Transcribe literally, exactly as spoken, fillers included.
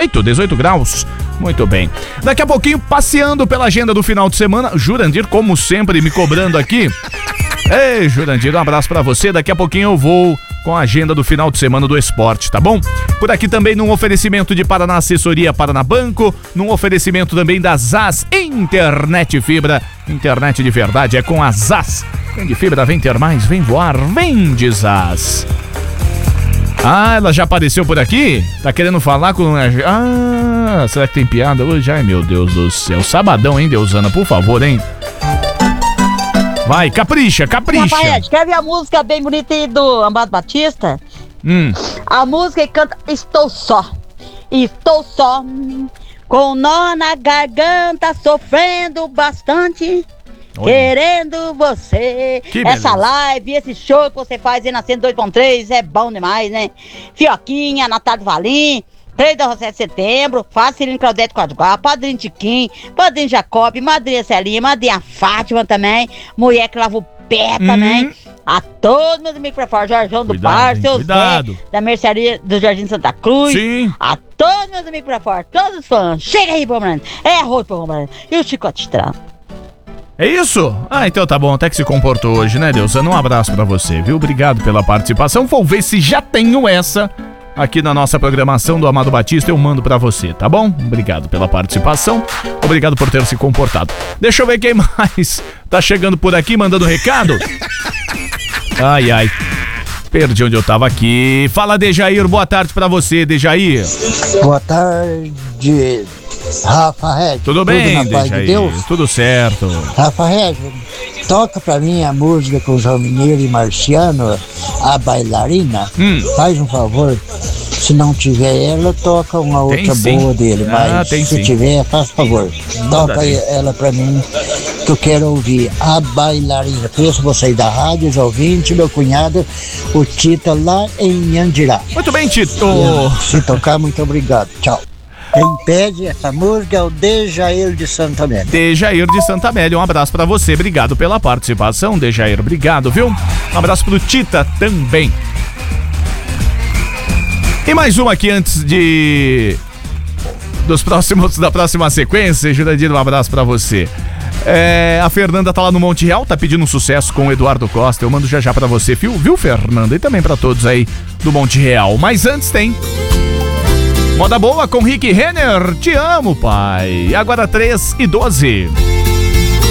dezoito, dezoito graus. Muito bem. Daqui a pouquinho, passeando pela agenda do final de semana, Jurandir, como sempre, me cobrando aqui. Ei, Jurandir, um abraço pra você. Daqui a pouquinho eu vou com a agenda do final de semana do esporte, tá bom? Por aqui também num oferecimento de Paraná Assessoria Paraná Banco, num oferecimento também da Zaz Internet Fibra. Internet de verdade é com a Zaz. Vem de fibra, vem ter mais, vem voar, vem de Zaz. Ah, ela já apareceu por aqui? Tá querendo falar com... Ah, será que tem piada hoje? Ai, meu Deus do céu. Sabadão, hein, Deusana? Por favor, hein? Vai, capricha, capricha. Rapaz, quer ver a música bem bonita aí do Amado Batista? Hum. A música que canta Estou Só. Estou só, com nó na garganta, sofrendo bastante. Olha. Querendo você. Que essa beleza. Live, esse show que você faz aí na cento e dois ponto três é bom demais, né? Fioquinha, Natália Valim, três de setembro, Facilino Claudete Quadrugar, Padrinho Tiquim, Padrinho Jacob, Madrinha Celinha, Madrinha Fátima também, Mulher que Lava o Pé hum. também. A todos meus amigos pra fora, Jorjão do Bar, seu Zé, da mercearia do Jardim Santa Cruz. Sim. A todos meus amigos pra fora, todos os fãs. Chega aí, Bombrando. É arroz pro Bombrando. E o Chicote Estrada. É isso? Ah, então tá bom, até que se comportou hoje, né, Deusana? Um abraço pra você, viu? Obrigado pela participação. Vou ver se já tenho essa aqui na nossa programação do Amado Batista, eu mando pra você, tá bom? Obrigado pela participação, obrigado por ter se comportado. Deixa eu ver quem mais tá chegando por aqui, mandando recado. Ai, ai, perdi onde eu tava aqui. Fala, Dejair, boa tarde pra você, Dejair. Boa tarde, Rafa Regis. Tudo bem, tudo, Dejair? De Deus? Tudo certo. Rafa Regis, toca pra mim a música com João Mineiro e Marciano, A Bailarina. Hum. Faz um favor. Se não tiver ela, toca uma outra boa dele. Mas ah, se sim. tiver, faz favor. Toca ela pra mim, que eu quero ouvir. A Bailarina. Por isso vou sair da rádio, os ouvintes, meu cunhado, o Tita, lá em Andirá. Muito bem, Tito. Se tocar, muito obrigado. Tchau. Quem pede essa música é o Dejair de Santa Amélia. Dejair de Santa Amélia, um abraço pra você, obrigado pela participação, Dejair, obrigado, viu? Um abraço pro Tita também. E mais uma aqui antes de... dos próximos, da próxima sequência, Jurandir, um abraço pra você. É, a Fernanda tá lá no Monte Real, tá pedindo um sucesso com o Eduardo Costa, eu mando já já pra você, viu, viu, Fernanda? E também pra todos aí do Monte Real. Mas antes tem... Moda Boa com Rick Renner, te amo, pai. E agora três e doze.